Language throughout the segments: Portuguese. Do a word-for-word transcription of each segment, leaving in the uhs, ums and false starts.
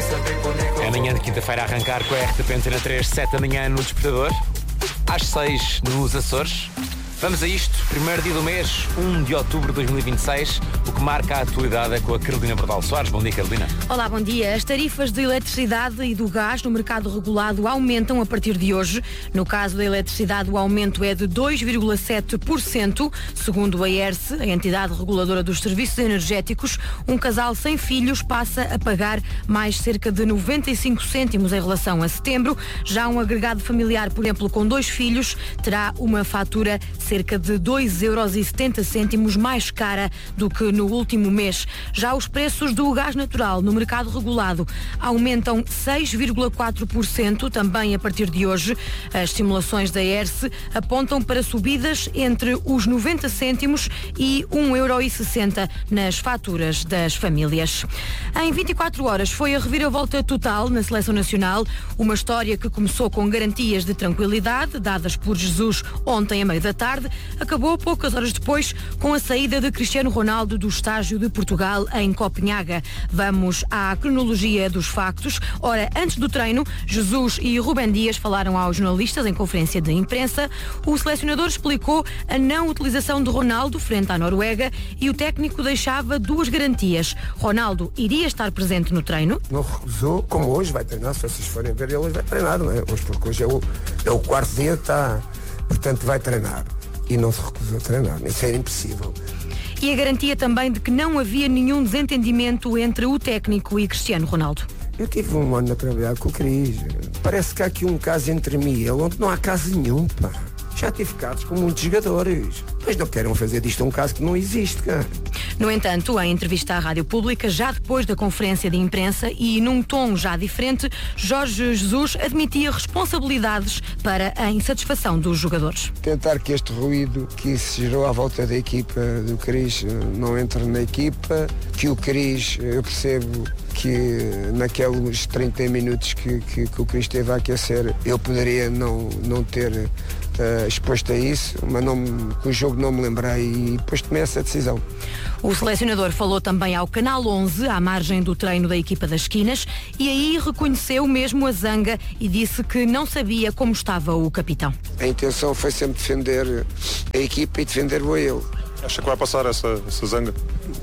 É amanhã de quinta-feira a arrancar com a R T P Antena três, sete da manhã no Despertador, às seis nos Açores. Vamos a isto, primeiro dia do mês, um de outubro de dois mil e vinte e seis, o que marca a atualidade é com a Carolina Bordal Soares. Bom dia, Carolina. Olá, bom dia. As tarifas de eletricidade e do gás no mercado regulado aumentam a partir de hoje. No caso da eletricidade, o aumento é de dois vírgula sete por cento. Segundo a ERSE, a entidade reguladora dos serviços energéticos, um casal sem filhos passa a pagar mais cerca de noventa e cinco cêntimos em relação a setembro. Já um agregado familiar, por exemplo, com dois filhos, terá uma fatura cerca de dois vírgula setenta cêntimos mais cara do que no último mês. Já os preços do gás natural no mercado regulado aumentam seis vírgula quatro por cento também a partir de hoje. As simulações da ERSE apontam para subidas entre os noventa cêntimos e um vírgula sessenta euro nas faturas das famílias. Em vinte e quatro horas foi a reviravolta total na seleção nacional, uma história que começou com garantias de tranquilidade dadas por Jesus ontem à meia da tarde, acabou poucas horas depois com a saída de Cristiano Ronaldo do estágio de Portugal em Copenhaga. Vamos à cronologia dos factos. Ora, antes do treino, Jesus e Rubem Dias falaram aos jornalistas em conferência de imprensa. O selecionador explicou a não utilização de Ronaldo frente à Noruega e o técnico deixava duas garantias. Ronaldo iria estar presente no treino. Não recusou, como hoje vai treinar, se vocês forem ver, ele hoje vai treinar, não é? Hoje, porque hoje é o, é o quarto dia que está, portanto vai treinar. E não se recusou a treinar, isso era impossível. E a garantia também de que não havia nenhum desentendimento entre o técnico e Cristiano Ronaldo. Eu tive um ano a trabalhar com o Cris. Parece que há aqui um caso entre mim e ele, onde não há caso nenhum, pá. Já tive casos com muitos jogadores. Mas não querem fazer disto um caso que não existe, cara. No entanto, em entrevista à Rádio Pública, já depois da conferência de imprensa e num tom já diferente, Jorge Jesus admitia responsabilidades para a insatisfação dos jogadores. Tentar que este ruído que se gerou à volta da equipa do Cris não entre na equipa, que o Cris, eu percebo que naqueles trinta minutos que, que, que o Cris esteve a aquecer, eu poderia não, não ter uh, exposto a isso, mas não, o jogo não me lembrei e depois tomei essa decisão. O selecionador falou também ao Canal onze, à margem do treino da equipa das Esquinas, e aí reconheceu mesmo a zanga e disse que não sabia como estava o capitão. A intenção foi sempre defender a equipa e defender-o a ele. Acha que vai passar essa, essa zanga?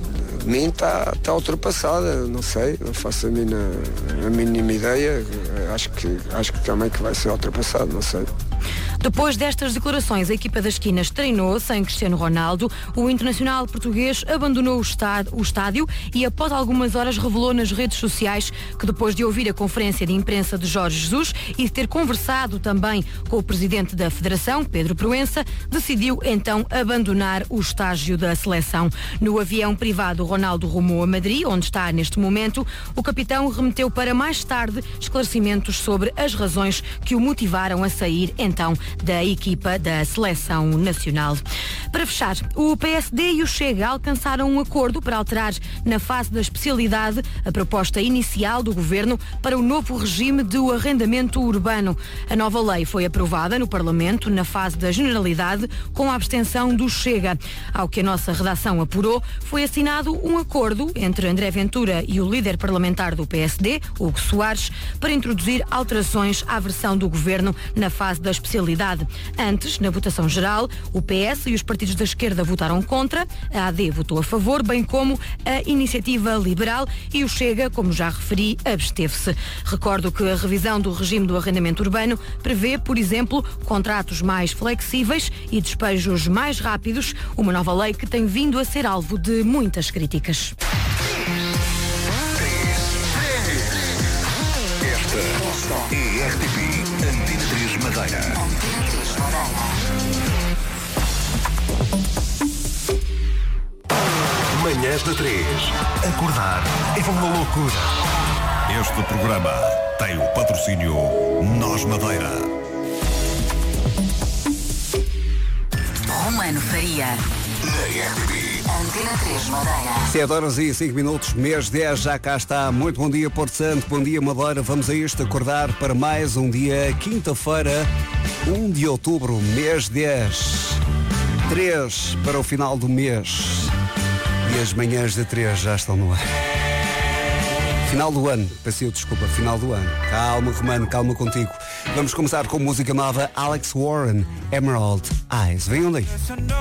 A mim está tá ultrapassada, não sei, não faço a, minha, a mínima ideia, acho que, acho que também que vai ser ultrapassado, não sei. Depois destas declarações, a equipa das Esquinas treinou sem Cristiano Ronaldo. O internacional português abandonou o estádio, o estádio e após algumas horas revelou nas redes sociais que depois de ouvir a conferência de imprensa de Jorge Jesus e de ter conversado também com o presidente da Federação, Pedro Proença, decidiu então abandonar o estágio da seleção. No avião privado, Ronaldo rumou a Madrid, onde está neste momento. O capitão remeteu para mais tarde esclarecimentos sobre as razões que o motivaram a sair então da equipa da Seleção Nacional. Para fechar, o P S D e o Chega alcançaram um acordo para alterar na fase da especialidade a proposta inicial do Governo para o novo regime do arrendamento urbano. A nova lei foi aprovada no Parlamento na fase da generalidade com a abstenção do Chega. Ao que a nossa redação apurou, foi assinado um acordo entre André Ventura e o líder parlamentar do P S D, Hugo Soares, para introduzir alterações à versão do Governo na fase da especialidade. Antes, na votação geral, o P S e os partidos da esquerda votaram contra, a A D votou a favor, bem como a Iniciativa Liberal e o Chega, como já referi, absteve-se. Recordo que a revisão do regime do arrendamento urbano prevê, por exemplo, contratos mais flexíveis e despejos mais rápidos, uma nova lei que tem vindo a ser alvo de muitas críticas. Esta é R T P Antena três Madeira. Manhãs da três. Acordar é uma loucura. Este programa tem o patrocínio Nós Madeira. Romano Faria. Na R T P. Antena três Madeira. sete horas e cinco minutos, mês dez, já cá está. Muito bom dia, Porto Santo, bom dia, Madeira. Vamos a isto, acordar para mais um dia, quinta-feira, um de outubro, mês dez. três para o final do mês. E as manhãs de três já estão no ar. Final do ano, peço desculpa, final do ano. Calma, Romano, calma contigo. Vamos começar com música nova, Alex Warren, Emerald Eyes. Venham daí.